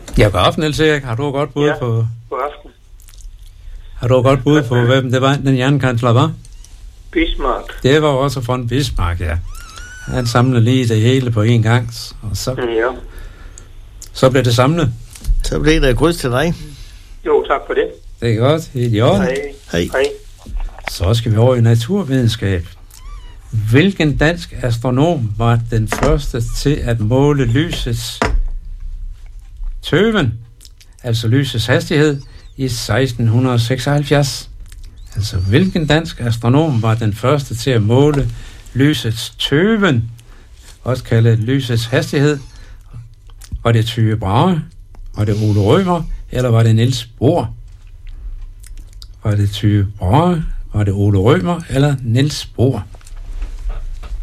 Ja, god aften, Niels Erik. Har du et godt bud på... God aften. Har du et godt bud på, hvem det var, den jernkansler var? Bismarck. Det var også von Bismarck, ja. Han samlede lige det hele på en gang, og så blev det samlet. Så blev der kryds til dig. Jo, tak for det. Det er godt. Hej. Så skal vi over i naturvidenskab. Hvilken dansk astronom var den første til at måle lysets tøven, altså lysets hastighed, i 1676? Altså, hvilken dansk astronom var den første til at måle lysets tøven, også kaldet lysets hastighed? Var det Tyge Brahe? Var det Ole Rømer? Eller var det Niels Bohr? Var det Tyge Brahe? Var det Ole Rømer? Eller Niels Bohr?